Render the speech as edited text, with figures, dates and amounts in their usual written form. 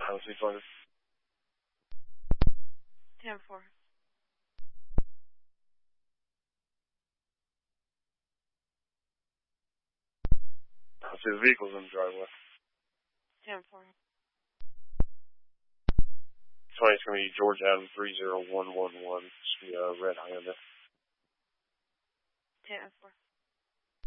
see further. 10-4. I see the vehicles in the driveway. 10-4. 20's going to be George Adam 30111. It's the red Hyundai. 10-4.